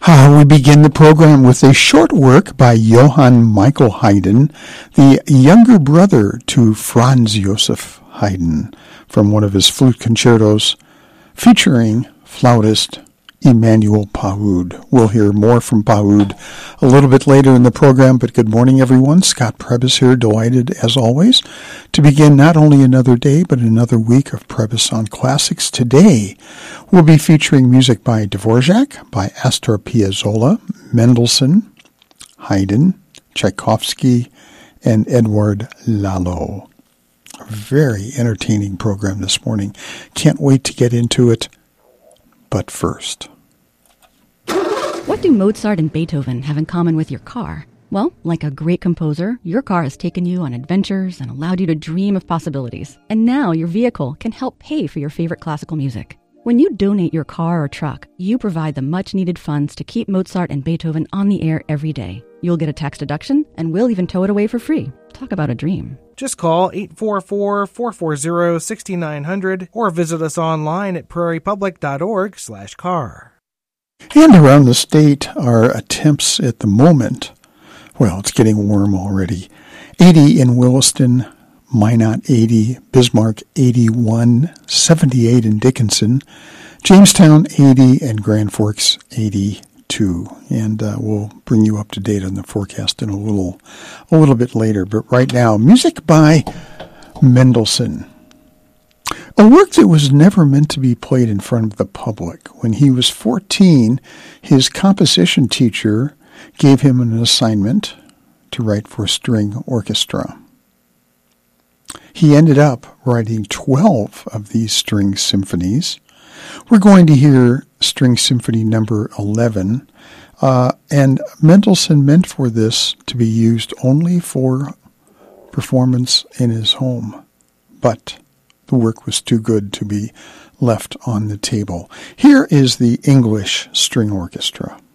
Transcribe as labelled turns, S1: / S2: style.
S1: We begin the program with a short work by Johann Michael Haydn, the younger brother to Franz Joseph Haydn, from one of his flute concertos, featuring flautist Emmanuel Pahud. We'll hear more from Pahud a little bit later in the program, but good morning, everyone. Scott Prebys here, delighted, as always, to begin not only another day, but another week of Prebys on Classics. Today, we'll be featuring music by Dvorak, by Astor Piazzolla, Mendelssohn, Haydn, Tchaikovsky, and Edouard Lalo. A very entertaining program this morning. Can't wait to get into it. But first,
S2: what do Mozart and Beethoven have in common with your car? Well, like a great composer, your car has taken you on adventures and allowed you to dream of possibilities. And now your vehicle can help pay for your favorite classical music. When you donate your car or truck, you provide the much-needed funds to keep Mozart and Beethoven on the air every day. You'll get a tax deduction, and we'll even tow it away for free. Talk about a dream.
S3: Just call 844-440-6900 or visit us online at prairiepublic.org/car.
S1: And around the state are attempts at the moment. Well, it's getting warm already. 80 in Williston, Minot 80, Bismarck 81, 78 in Dickinson, Jamestown 80, and Grand Forks 82. And we'll bring you up to date on the forecast in a little bit later. But right now, music by Mendelssohn. A work that was never meant to be played in front of the public. When he was 14, his composition teacher gave him an assignment to write for a string orchestra. He ended up writing 12 of these string symphonies. We're going to hear String Symphony number 11, and Mendelssohn meant for this to be used only for performance in his home, but the work was too good to be left on the table. Here is the English String Orchestra.